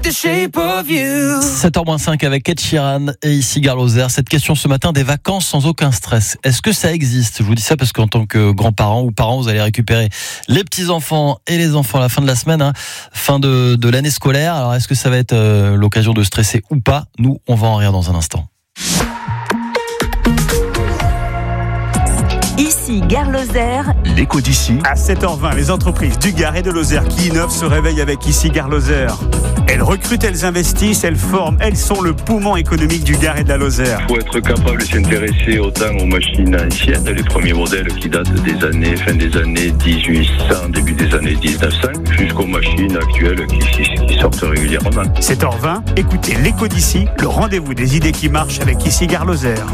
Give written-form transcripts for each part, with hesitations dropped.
the shape of you. 7h-5 avec Ed Sheeran et ici Gare Lozère. Cette question ce matin, des vacances sans aucun stress. Est-ce que ça existe ? Je vous dis ça parce qu'en tant que grands-parents ou parents, vous allez récupérer les petits-enfants et les enfants à la fin de la semaine, fin de l'année scolaire. Alors est-ce que ça va être l'occasion de stresser ou pas ? Nous, on va en rire dans un instant. Ici Gare Lozère. L'écho d'ici. À 7h20, les entreprises du Gard et de Lozère qui innovent se réveillent avec Ici Gare Lozère. Elles recrutent, elles investissent, elles forment, elles sont le poumon économique du Gard et de la Lozère. Il faut être capable de s'intéresser autant aux machines anciennes, les premiers modèles qui datent fin des années 1800, début des années 1900, jusqu'aux machines actuelles qui sortent régulièrement. 7h20, écoutez l'écho d'ici, le rendez-vous des idées qui marchent avec Ici Gare Lozère.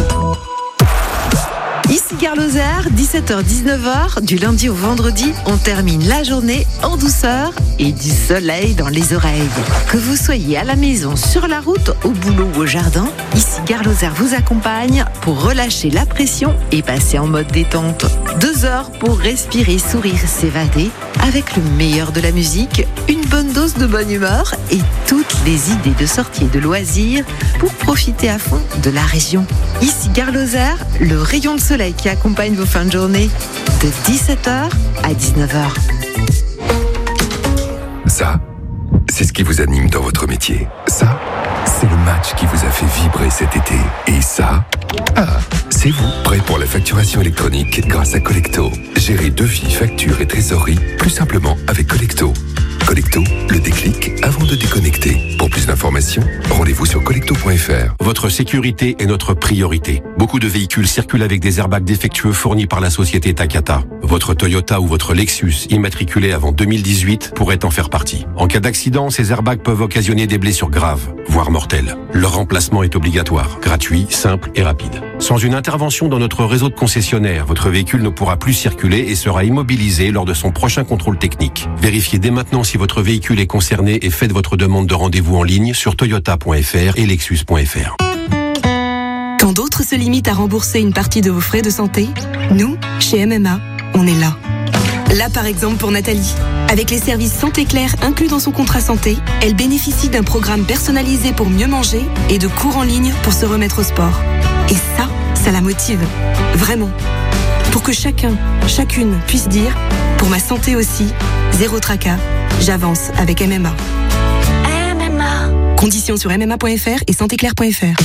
Ici Gare Lozère, 17h-19h, du lundi au vendredi, on termine la journée en douceur et du soleil dans les oreilles. Que vous soyez à la maison, sur la route, au boulot ou au jardin, Ici Gare Lozère vous accompagne pour relâcher la pression et passer en mode détente. 2 heures pour respirer, sourire, s'évader, avec le meilleur de la musique, une bonne dose de bonne humeur et toutes les idées de sortie et de loisirs pour profiter à fond de la région. Ici Gare Lozère, le rayon de soleil qui accompagne vos fins de journée de 17h à 19h. Ça, c'est ce qui vous anime dans votre métier. Ça, c'est le match qui vous a fait vibrer cet été. Et ça, c'est vous, prêt pour la facturation électronique grâce à Collecto. Gérez devis, factures et trésorerie plus simplement avec Collecto. Collecto, le déclic avant de déconnecter. Pour plus d'informations, rendez-vous sur collecto.fr. Votre sécurité est notre priorité. Beaucoup de véhicules circulent avec des airbags défectueux fournis par la société Takata. Votre Toyota ou votre Lexus, immatriculé avant 2018, pourrait en faire partie. En cas d'accident, ces airbags peuvent occasionner des blessures graves, voire mortelles. Leur remplacement est obligatoire, gratuit, simple et rapide. Sans une intervention dans notre réseau de concessionnaires, votre véhicule ne pourra plus circuler et sera immobilisé lors de son prochain contrôle technique. Vérifiez dès maintenant si votre véhicule est concerné et faites votre demande de rendez-vous en ligne sur toyota.fr et lexus.fr. Quand d'autres se limitent à rembourser une partie de vos frais de santé, nous, chez MMA, on est là. Là, par exemple, pour Nathalie. Avec les services Santé Claire inclus dans son contrat santé, elle bénéficie d'un programme personnalisé pour mieux manger et de cours en ligne pour se remettre au sport. Et ça la motive. Vraiment. Pour que chacune puisse dire, pour ma santé aussi, zéro tracas, j'avance avec MMA. MMA. Conditions sur MMA.fr et santéclaire.fr.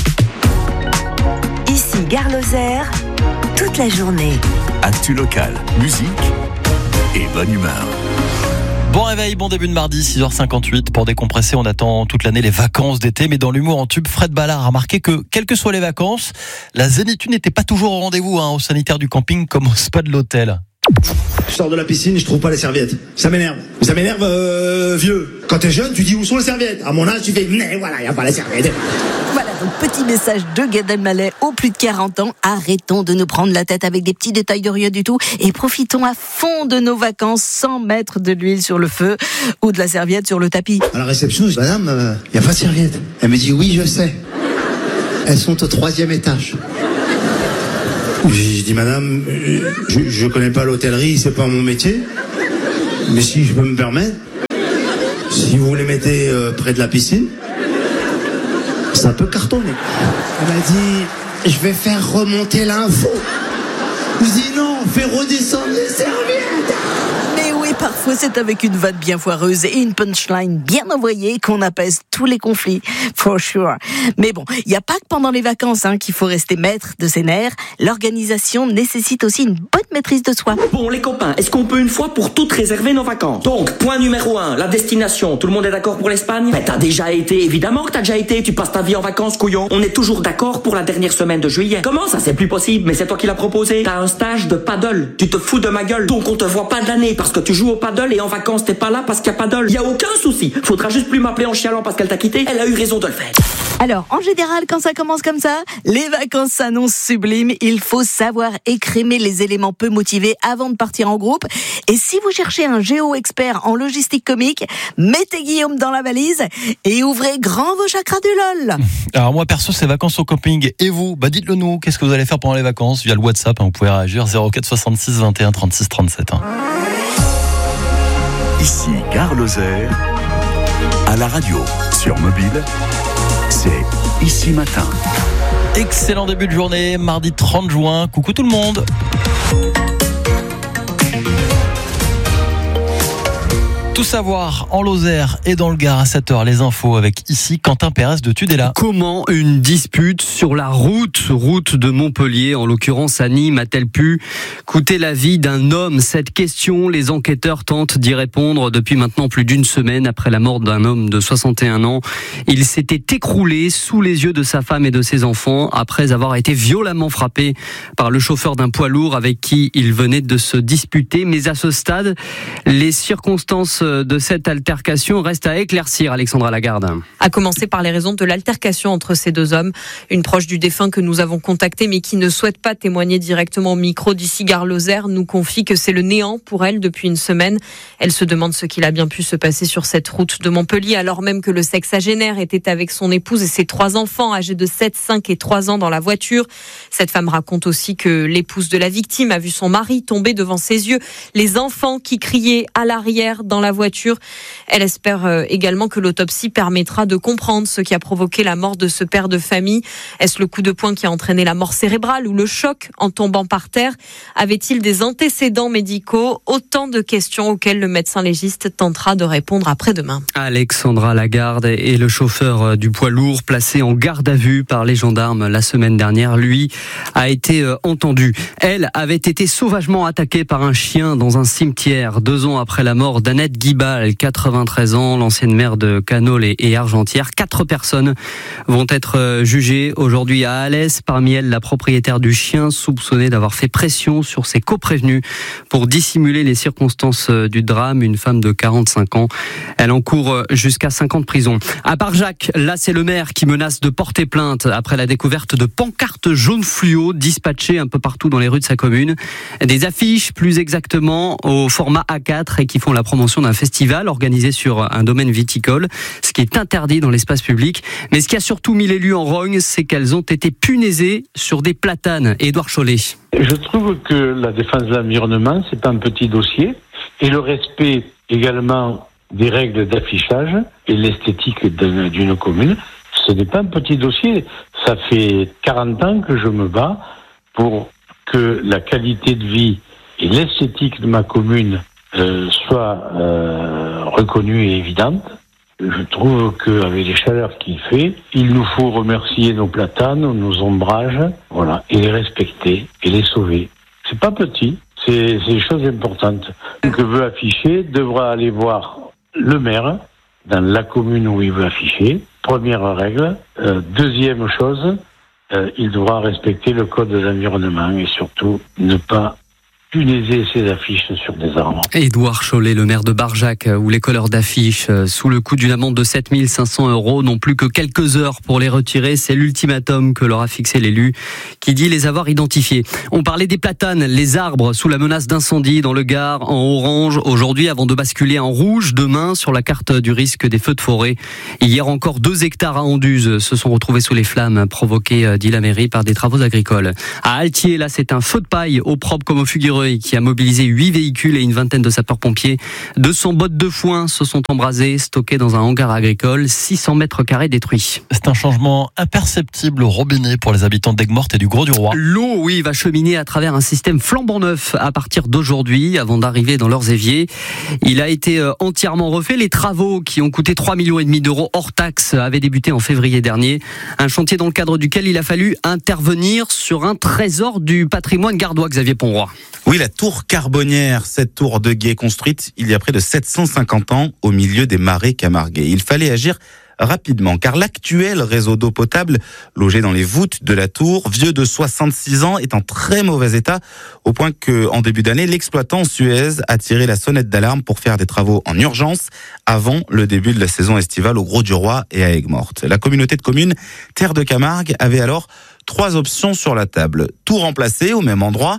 Ici Gare Lozère, toute la journée. Actu locale, musique et bonne humeur. Bon réveil, bon début de mardi, 6h58. Pour décompresser, on attend toute l'année les vacances d'été. Mais dans l'humour en tube, Fred Ballard a remarqué que, quelles que soient les vacances, la zénitude n'était pas toujours au rendez-vous, au sanitaire du camping comme au spa de l'hôtel. Je sors de la piscine, je trouve pas les serviettes. Ça m'énerve. Ça m'énerve, vieux. Quand t'es jeune, tu dis où sont les serviettes. À mon âge, tu fais, mais voilà, y a pas les serviettes. Voilà, donc petit message de Gad Elmaleh aux plus de 40 ans. Arrêtons de nous prendre la tête avec des petits détails de rien du tout et profitons à fond de nos vacances sans mettre de l'huile sur le feu ou de la serviette sur le tapis. À la réception, je dis, madame, y a pas de serviettes. Elle me dit, oui, je sais. Elles sont au 3e étage. J'ai dit, madame, je connais pas l'hôtellerie, c'est pas mon métier. Mais si je peux me permettre, si vous les mettez près de la piscine, ça peut cartonner. Elle m'a dit, je vais faire remonter l'info. Je dis non, fais redescendre les serviettes. Mais oui, parfois c'est avec une vanne bien foireuse et une punchline bien envoyée qu'on apaise tous les conflits, for sure. Mais bon, il n'y a pas que pendant les vacances qu'il faut rester maître de ses nerfs. L'organisation nécessite aussi une bonne maîtrise de soi. Bon les copains, est-ce qu'on peut une fois pour toutes réserver nos vacances ? Donc, point numéro 1, la destination. Tout le monde est d'accord pour l'Espagne ? Mais t'as déjà été, évidemment que t'as déjà été. Tu passes ta vie en vacances, couillon. On est toujours d'accord pour la dernière semaine de juillet. Comment ça, c'est plus possible ? Mais c'est toi qui l'as proposé. T'as un stage de paddle. Tu te fous de ma gueule. Donc on te voit pas de l'année parce que tu joues au paddle et en vacances t'es pas là parce qu'il y a paddle. Y a aucun souci. Faudra juste plus m'appeler en chialant parce qu'elle t'a quitté. Elle a eu raison de le faire. Alors, en général, quand ça commence comme ça, les vacances s'annoncent sublimes. Il faut savoir écrémer les éléments peu motivés avant de partir en groupe. Et si vous cherchez un géo-expert en logistique comique, mettez Guillaume dans la valise et ouvrez grand vos chakras du LOL. Alors moi, perso, c'est vacances au camping. Et vous ? Dites-le nous. Qu'est-ce que vous allez faire pendant les vacances ? Via le WhatsApp, vous pouvez réagir 04 66 21 36 37. Ici Gare Lozère À la radio, sur mobile, c'est Ici Matin. Excellent début de journée, mardi 30 juin. Coucou tout le monde. Tout savoir en Lozère et dans le Gard à 7h, les infos avec ici Quentin Pérez de Tudela. Comment une dispute sur la route de Montpellier, en l'occurrence à Nîmes, a-t-elle pu coûter la vie d'un homme ? Cette question, les enquêteurs tentent d'y répondre depuis maintenant plus d'une semaine après la mort d'un homme de 61 ans. Il s'était écroulé sous les yeux de sa femme et de ses enfants après avoir été violemment frappé par le chauffeur d'un poids lourd avec qui il venait de se disputer. Mais à ce stade, les circonstances de cette altercation reste à éclaircir, Alexandra Lagarde. À commencer par les raisons de l'altercation entre ces deux hommes. Une proche du défunt que nous avons contactée mais qui ne souhaite pas témoigner directement au micro d'ici Gare Lozère nous confie que c'est le néant pour elle depuis une semaine. Elle se demande ce qu'il a bien pu se passer sur cette route de Montpellier alors même que le sexagénaire était avec son épouse et ses 3 enfants âgés de 7, 5 et 3 ans dans la voiture. Cette femme raconte aussi que l'épouse de la victime a vu son mari tomber devant ses yeux, les enfants qui criaient à l'arrière dans la voiture. Elle espère également que l'autopsie permettra de comprendre ce qui a provoqué la mort de ce père de famille. Est-ce le coup de poing qui a entraîné la mort cérébrale ou le choc en tombant par terre ? Avait-il des antécédents médicaux ? Autant de questions auxquelles le médecin légiste tentera de répondre après-demain. Alexandra Lagarde et le chauffeur du poids lourd placé en garde à vue par les gendarmes la semaine dernière, lui, a été entendu. Elle avait été sauvagement attaquée par un chien dans un cimetière 2 ans après la mort d'Annette Guibal, 93 ans, l'ancienne maire de Canol et Argentière. 4 personnes vont être jugées aujourd'hui à Alès. Parmi elles, la propriétaire du chien, soupçonnée d'avoir fait pression sur ses coprévenus pour dissimuler les circonstances du drame. Une femme de 45 ans. Elle encourt jusqu'à 5 ans de prison. À Barjac, là, c'est le maire qui menace de porter plainte après la découverte de pancartes jaunes fluo dispatchées un peu partout dans les rues de sa commune. Des affiches, plus exactement, au format A4 et qui font la promotion d'un festival organisé sur un domaine viticole, ce qui est interdit dans l'espace public. Mais ce qui a surtout mis l'élu en rogne, c'est qu'elles ont été punaisées sur des platanes. Édouard Chollet. Je trouve que la défense de l'environnement, c'est pas un petit dossier. Et le respect également des règles d'affichage et l'esthétique d'une commune, ce n'est pas un petit dossier. Ça fait 40 ans que je me bats pour que la qualité de vie et l'esthétique de ma commune soit reconnue et évidente. Je trouve qu'avec les chaleurs qu'il fait, il nous faut remercier nos platanes, nos ombrages, voilà, et les respecter et les sauver. C'est pas petit, c'est des choses importantes. Que veut afficher devra aller voir le maire dans la commune où il veut afficher. Première règle. Deuxième chose, il devra respecter le code de l'environnement et surtout ne pas punaiser ses affiches sur des arbres. Édouard Chollet, le maire de Barjac, où les colleurs d'affiches, sous le coup d'une amende de 7 500 €, n'ont plus que quelques heures pour les retirer. C'est l'ultimatum que leur a fixé l'élu, qui dit les avoir identifiés. On parlait des platanes, les arbres sous la menace d'incendie dans le Gard, en orange, aujourd'hui, avant de basculer en rouge, demain, sur la carte du risque des feux de forêt. Hier encore, 2 hectares à Anduze se sont retrouvés sous les flammes provoquées, dit la mairie, par des travaux agricoles. À Altier, là, c'est un feu de paille, au propre comme au Fuggereuil, qui a mobilisé 8 véhicules et une vingtaine de sapeurs-pompiers. 200 bottes de foin se sont embrasées, stockées dans un hangar agricole, 600 mètres carrés détruits. C'est un changement imperceptible au robinet pour les habitants d'Aigues-Mortes et du Grau-du-Roi. L'eau, oui, va cheminer à travers un système flambant neuf à partir d'aujourd'hui, avant d'arriver dans leurs éviers. Il a été entièrement refait. Les travaux, qui ont coûté 3,5 millions d'euros hors taxes, avaient débuté en février dernier. Un chantier dans le cadre duquel il a fallu intervenir sur un trésor du patrimoine gardois, Xavier Ponroy. Oui, la tour Carbonnière, cette tour de guet construite il y a près de 750 ans au milieu des marais camarguais. Il fallait agir rapidement, car l'actuel réseau d'eau potable, logé dans les voûtes de la tour, vieux de 66 ans, est en très mauvais état, au point qu'en début d'année, l'exploitant Suez a tiré la sonnette d'alarme pour faire des travaux en urgence avant le début de la saison estivale au Grau-du-Roi et à Aigues-Mortes. La communauté de communes Terre de Camargue avait alors 3 options sur la table. Tout remplacer au même endroit,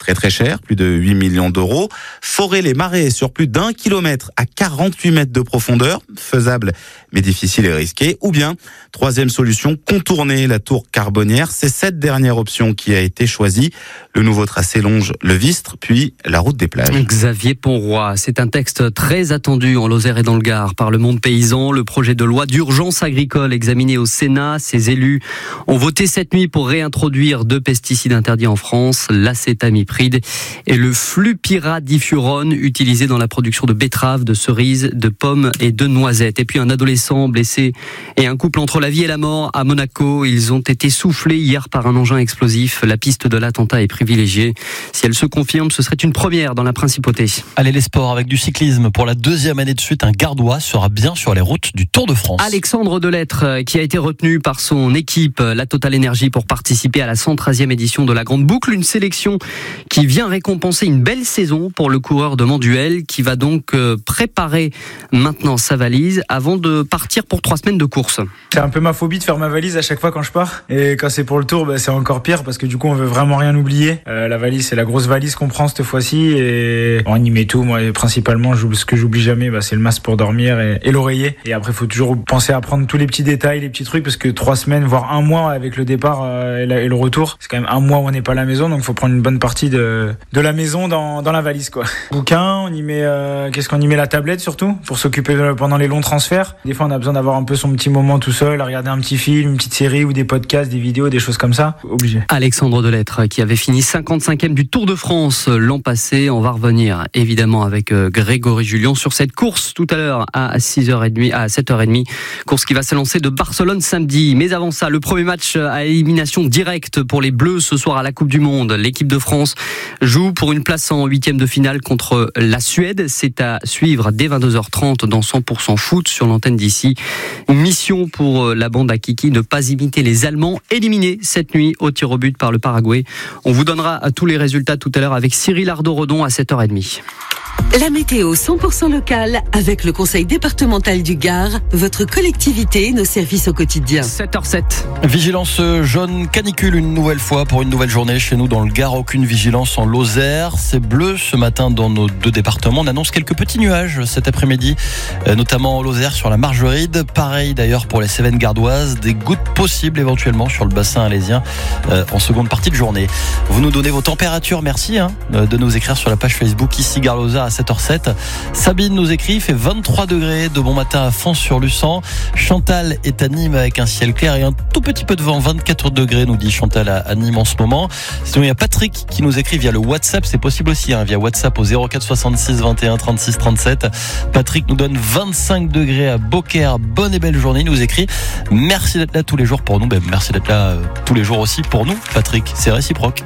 très très cher, plus de 8 millions d'euros. Forer les marais sur plus d'1 kilomètre à 48 mètres de profondeur, faisable mais difficile et risqué. Ou bien, troisième solution, contourner la tour Carbonnière. C'est cette dernière option qui a été choisie. Le nouveau tracé longe le Vistre, puis la route des plages. Xavier Ponroy, c'est un texte très attendu en Lozère et dans le Gard par le monde paysan. Le projet de loi d'urgence agricole examiné au Sénat. Ses élus ont voté cette nuit pour réintroduire 2 pesticides interdits en France, l'acétamipride et le flupyradifurone, utilisé dans la production de betteraves, de cerises, de pommes et de noisettes. Et puis un adolescent blessé et un couple entre la vie et la mort à Monaco. Ils ont été soufflés hier par un engin explosif. La piste de l'attentat est privilégiée. Si elle se confirme, ce serait une première dans la principauté. Allez, les sports avec du cyclisme. Pour la 2e année de suite, un Gardois sera bien sur les routes du Tour de France. Alexandre Delettre, qui a été retenu par son équipe, la Total Energy, pour participer à la 113e édition de la Grande Boucle. Une sélection qui vient récompenser une belle saison pour le coureur de Manduel, qui va donc préparer maintenant sa valise avant de partir pour 3 semaines de course. C'est un peu ma phobie de faire ma valise à chaque fois quand je pars. Et quand c'est pour le Tour, c'est encore pire parce que du coup on veut vraiment rien oublier. La valise, c'est la grosse valise qu'on prend cette fois-ci et on y met tout. Moi, principalement, ce que j'oublie jamais, c'est le masque pour dormir et l'oreiller. Et après, il faut toujours penser à prendre tous les petits détails, les petits trucs, parce que 3 semaines, voire 1 mois avec le départ et le retour, c'est quand même 1 mois où on n'est pas à la maison, donc il faut prendre une bonne partie de la maison dans la valise, quoi. Bouquin, on y met, qu'est-ce qu'on y met? La tablette surtout, pour s'occuper pendant les longs transferts. Des fois, on a besoin d'avoir un peu son petit moment tout seul, à regarder un petit film, une petite série ou des podcasts, des vidéos, des choses comme ça. Obligé. Alexandre Delettre, qui avait fini 55e du Tour de France l'an passé. On va revenir évidemment avec Grégory Julion sur cette course tout à l'heure à 6h30, à 7h30. Course qui va s'élancer de Barcelone samedi. Mais avant ça, le premier match à élimination directe pour les Bleus ce soir à la Coupe du Monde. L'équipe de France joue pour une place en 8e de finale contre la Suède. C'est à suivre dès 22h30 dans 100% foot sur l'antenne d'ici. Mission pour la bande à Kiki, ne pas imiter les Allemands, éliminés cette nuit au tir au but par le Paraguay. On vous donnera tous les résultats tout à l'heure avec Cyril Ardo-Redon à 7h30. La météo 100% locale avec le conseil départemental du Gard, votre collectivité, nos services au quotidien. 7h07. Vigilance jaune canicule une nouvelle fois pour une nouvelle journée chez nous dans le Gard. Aucune vigilance en Lozère. C'est bleu ce matin dans nos 2 départements. On annonce quelques petits nuages cet après-midi, notamment en Lozère sur la Margeride. Pareil d'ailleurs pour les Cévennes gardoises. Des gouttes possibles éventuellement sur le bassin alésien en seconde partie de journée. Vous nous donnez vos températures. Merci de nous écrire sur la page Facebook ici Gare Lozère à 7h07. Sabine nous écrit, il fait 23 degrés de bon matin à Fons-sur-Luçan. Chantal est à Nîmes avec un ciel clair et un tout petit peu de vent, 24 degrés nous dit Chantal à Nîmes en ce moment. Sinon il y a Patrick qui nous écrit via le WhatsApp, c'est possible aussi via WhatsApp au 04 66 21 36 37. Patrick nous donne 25 degrés à Beaucaire. Bonne et belle journée, il nous écrit merci d'être là tous les jours pour nous. Merci d'être là tous les jours aussi pour nous Patrick, c'est réciproque.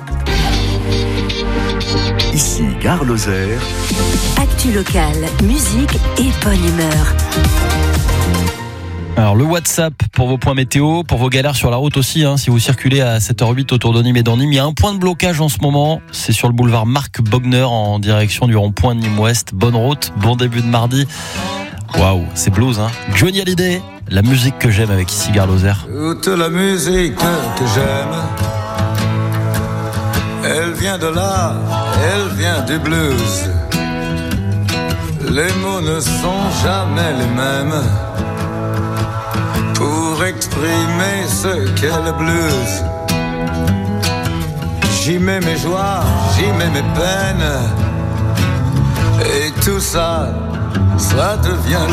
Ici Gare Lozère. Actu locale, musique et bonne humeur. Alors le WhatsApp pour vos points météo, pour vos galères sur la route aussi, si vous circulez à 7h08 autour de Nîmes et dans Nîmes, il y a un point de blocage en ce moment, c'est sur le boulevard Marc Bogner en direction du rond-point de Nîmes-Ouest. Bonne route, bon début de mardi. Waouh, c'est blues Johnny Hallyday, la musique que j'aime avec ici Gare Lozère. Toute la musique que j'aime, elle vient de là, elle vient du blues. Les mots ne sont jamais les mêmes pour exprimer ce qu'est le blues. J'y mets mes joies, j'y mets mes peines, et tout ça, ça devient le